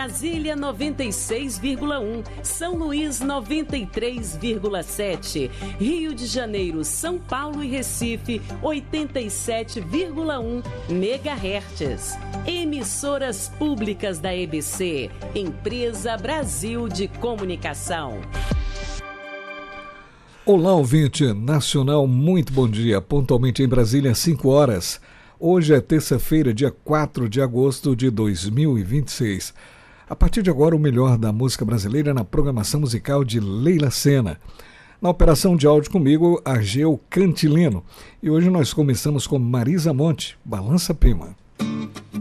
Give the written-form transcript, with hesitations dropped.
Brasília 96,1, São Luís 93,7, Rio de Janeiro, São Paulo e Recife 87,1 MHz. Emissoras públicas da EBC, Empresa Brasil de Comunicação. Olá, ouvinte nacional, muito bom dia. Pontualmente em Brasília, 5 horas. Hoje é terça-feira, dia 4 de agosto de 2026. A partir de agora, o melhor da música brasileira na programação musical de Leila Sena. Na operação de áudio comigo, Argeu Cantileno. E hoje nós começamos com Marisa Monte, Balança Pima.